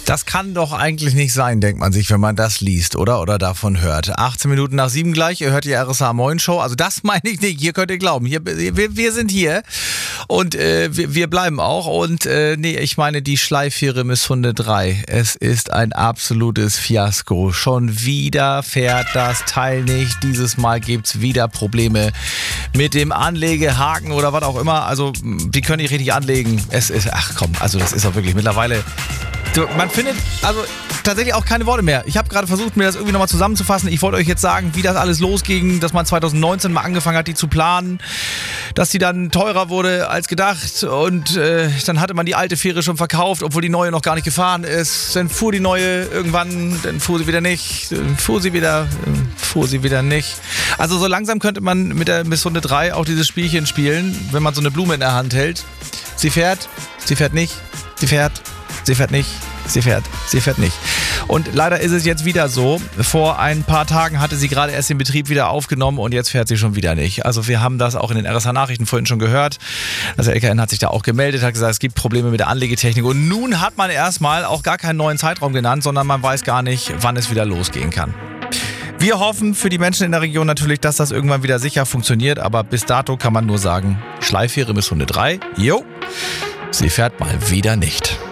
Das kann doch eigentlich nicht sein, denkt man sich, wenn man das liest, oder? Oder davon hört. 18 Minuten nach 7 gleich, ihr hört die RSA Moin Show. Also das meine ich nicht, hier könnt ihr glauben. Wir sind hier und wir bleiben auch. Und ich meine die Schleifhäre Miss Hunde 3. Es ist ein absolutes Fiasko. Schon wieder fährt das Teil nicht. Dieses Mal gibt's wieder Probleme mit dem Anlegehaken oder was auch immer. Also, die können nicht richtig anlegen. Es ist, also das ist auch wirklich mittlerweile... Man findet also tatsächlich auch keine Worte mehr. Ich habe gerade versucht, mir das irgendwie nochmal zusammenzufassen. Ich wollte euch jetzt sagen, wie das alles losging, dass man 2019 mal angefangen hat, die zu planen, dass die dann teurer wurde als gedacht und dann hatte man die alte Fähre schon verkauft, obwohl die neue noch gar nicht gefahren ist. Dann fuhr die neue irgendwann, dann fuhr sie wieder nicht, dann fuhr sie wieder nicht. Also so langsam könnte man mit der Miss Hunde 3 auch dieses Spielchen spielen, wenn man so eine Blume in der Hand hält. Sie fährt nicht, sie fährt nicht, sie fährt nicht. Und leider ist es jetzt wieder so. Vor ein paar Tagen hatte sie gerade erst den Betrieb wieder aufgenommen und jetzt fährt sie schon wieder nicht. Also wir haben das auch in den RSA-Nachrichten vorhin schon gehört. Das LKN hat sich da auch gemeldet, hat gesagt, es gibt Probleme mit der Anlegetechnik. Und nun hat man erstmal auch gar keinen neuen Zeitraum genannt, sondern man weiß gar nicht, wann es wieder losgehen kann. Wir hoffen für die Menschen in der Region natürlich, dass das irgendwann wieder sicher funktioniert. Aber bis dato kann man nur sagen, Schleifhäre Miss Hunde 3, jo, sie fährt mal wieder nicht.